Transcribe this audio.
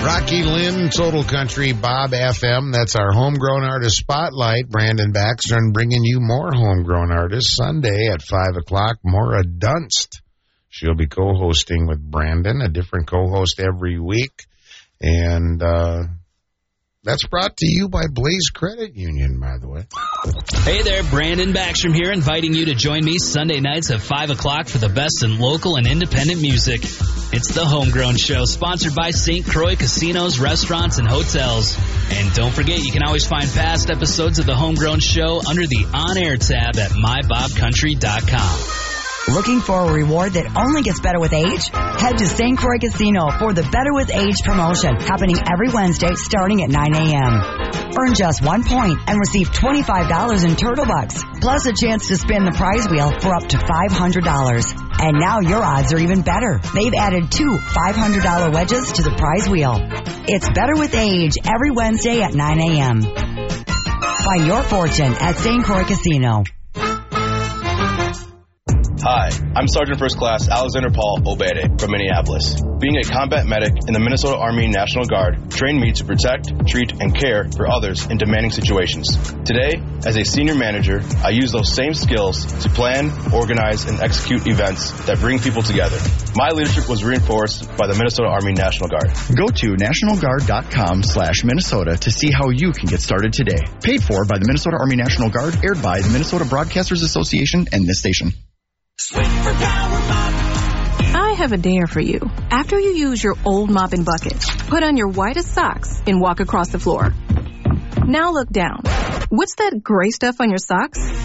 Rocky Lynn, Total Country, Bob FM. That's our Homegrown Artist Spotlight. Brandon Baxter bringing you more homegrown artists. Sunday at 5 o'clock, Maura Dunst. She'll be co-hosting with Brandon, a different co-host every week. And that's brought to you by Blaze Credit Union, by the way. Hey there, Brandon Baxter here, inviting you to join me Sunday nights at 5 o'clock for the best in local and independent music. It's the Homegrown Show, sponsored by St. Croix Casinos, Restaurants, and Hotels. And don't forget, you can always find past episodes of the Homegrown Show under the On Air tab at mybobcountry.com. Looking for a reward that only gets better with age? Head to St. Croix Casino for the Better with Age promotion, happening every Wednesday starting at 9 a.m. Earn just 1 point and receive $25 in Turtle Bucks, plus a chance to spin the prize wheel for up to $500. And now your odds are even better. They've added 2 $500 wedges to the prize wheel. It's Better with Age every Wednesday at 9 a.m. Find your fortune at St. Croix Casino. Hi, I'm Sergeant First Class Alexander Paul Obede from Minneapolis. Being a combat medic in the Minnesota Army National Guard trained me to protect, treat, and care for others in demanding situations. Today, as a senior manager, I use those same skills to plan, organize, and execute events that bring people together. My leadership was reinforced by the Minnesota Army National Guard. Go to nationalguard.com/Minnesota to see how you can get started today. Paid for by the Minnesota Army National Guard, aired by the Minnesota Broadcasters Association and this station. Swing for Power Mop. I have a dare for you. After you use your old mopping bucket, put on your whitest socks and walk across the floor. Now look down. What's that gray stuff on your socks?